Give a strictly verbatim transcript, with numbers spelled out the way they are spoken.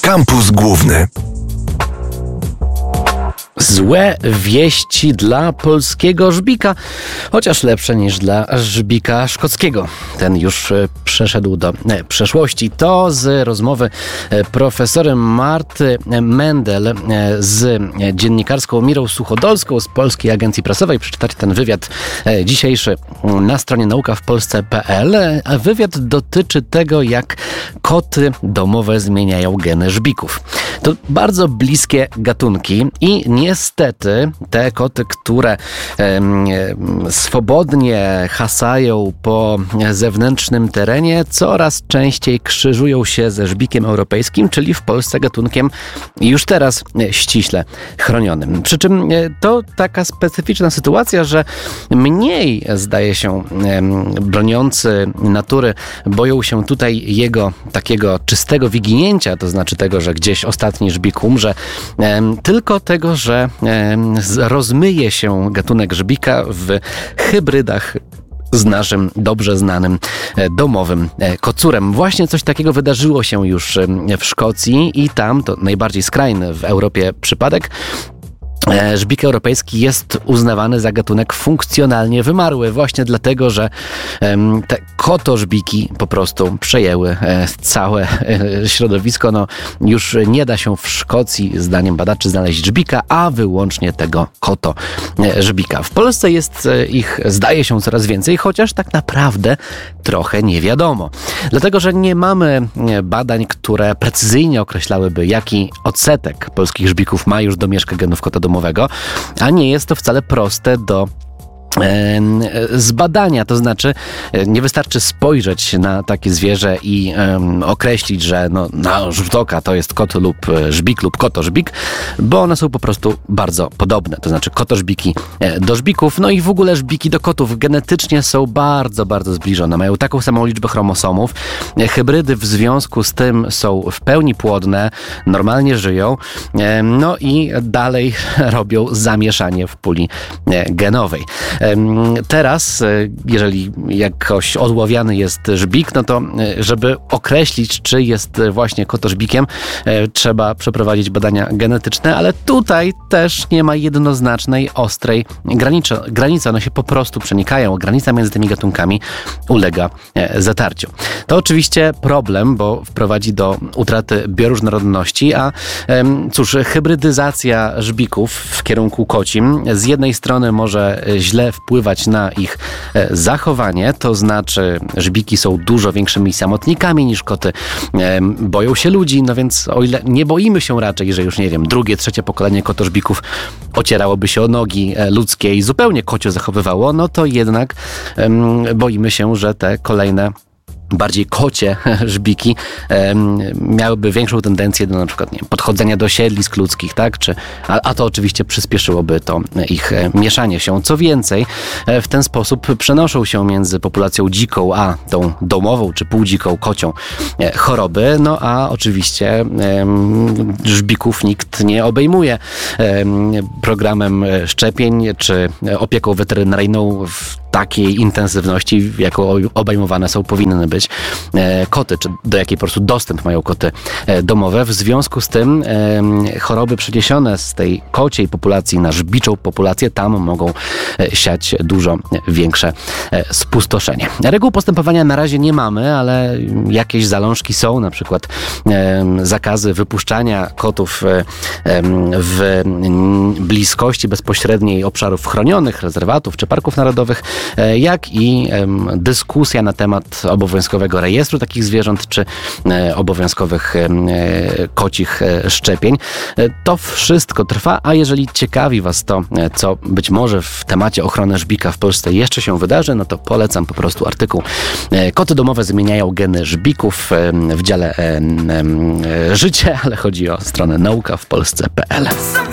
Kampus Główny. Złe wieści dla polskiego żbika, chociaż lepsze niż dla żbika szkockiego. Ten już przeszedł do przeszłości. To z rozmowy profesorem Marty Mendel z dziennikarską Mirą Suchodolską z Polskiej Agencji Prasowej. Przeczytać ten wywiad dzisiejszy na stronie nauka w polsce kropka p l. A wywiad dotyczy tego, jak koty domowe zmieniają geny żbików. To bardzo bliskie gatunki i niestety te koty, które em, swobodnie hasają po zewnętrznym terenie, coraz częściej krzyżują się ze żbikiem europejskim, czyli w Polsce gatunkiem już teraz ściśle chronionym. Przy czym to taka specyficzna sytuacja, że mniej, zdaje się, em, broniący natury boją się tutaj jego takiego czystego wyginięcia, to znaczy tego, że gdzieś ostatni żbik umrze, em, tylko tego, że em, rozmyje się gatunek żbika w hybrydach z naszym dobrze znanym domowym kocurem. Właśnie coś takiego wydarzyło się już w Szkocji i tam, to najbardziej skrajny w Europie przypadek, żbik europejski jest uznawany za gatunek funkcjonalnie wymarły, właśnie dlatego, że te kotożbiki po prostu przejęły całe środowisko. No, już nie da się w Szkocji, zdaniem badaczy, znaleźć żbika, a wyłącznie tego kotożbika. W Polsce jest ich, zdaje się, coraz więcej, chociaż tak naprawdę trochę nie wiadomo. Dlatego, że nie mamy badań, które precyzyjnie określałyby, jaki odsetek polskich żbików ma już domieszkę genów kota domowego, a nie jest to wcale proste do zbadania, to znaczy nie wystarczy spojrzeć na takie zwierzę i um, określić, że no, na rzut oka to jest kot lub żbik lub kotożbik, bo one są po prostu bardzo podobne, to znaczy kotożbiki do żbików, no i w ogóle żbiki do kotów genetycznie są bardzo, bardzo zbliżone, mają taką samą liczbę chromosomów, hybrydy w związku z tym są w pełni płodne, normalnie żyją, no i dalej robią zamieszanie w puli genowej. Teraz, jeżeli jakoś odławiany jest żbik, no to żeby określić, czy jest właśnie kotożbikiem, trzeba przeprowadzić badania genetyczne, ale tutaj też nie ma jednoznacznej, ostrej granicy. granicy. One się po prostu przenikają. Granica między tymi gatunkami ulega zatarciu. To oczywiście problem, bo wprowadzi do utraty bioróżnorodności, a cóż, hybrydyzacja żbików w kierunku kocim z jednej strony może źle wpływać na ich zachowanie, to znaczy żbiki są dużo większymi samotnikami niż koty, boją się ludzi, no więc o ile nie boimy się raczej, że już nie wiem, drugie, trzecie pokolenie kotożbików ocierałoby się o nogi ludzkie i zupełnie kocio zachowywało, no to jednak boimy się, że te kolejne bardziej kocie żbiki um, miałyby większą tendencję do na przykład nie wiem, podchodzenia do siedlisk ludzkich, tak? Czy, a, a to oczywiście przyspieszyłoby to ich e, mieszanie się. Co więcej, e, w ten sposób przenoszą się między populacją dziką a tą domową czy półdziką kocią e, choroby, no a oczywiście e, żbików nikt nie obejmuje e, programem szczepień czy opieką weterynaryjną w takiej intensywności, jaką obejmowane są, powinny być koty, czy do jakiej po prostu dostęp mają koty domowe. W związku z tym choroby przeniesione z tej kociej populacji na żbiczą populację tam mogą siać dużo większe spustoszenie. Reguł postępowania na razie nie mamy, ale jakieś zalążki są, na przykład zakazy wypuszczania kotów w bliskości bezpośredniej obszarów chronionych, rezerwatów czy parków narodowych, jak i em, dyskusja na temat obowiązkowego rejestru takich zwierząt, czy e, obowiązkowych e, kocich e, szczepień. E, to wszystko trwa, a jeżeli ciekawi Was to, e, co być może w temacie ochrony żbika w Polsce jeszcze się wydarzy, no to polecam po prostu artykuł e, Koty domowe zmieniają geny żbików e, w dziale e, e, życie, ale chodzi o stronę nauka w polsce kropka p l.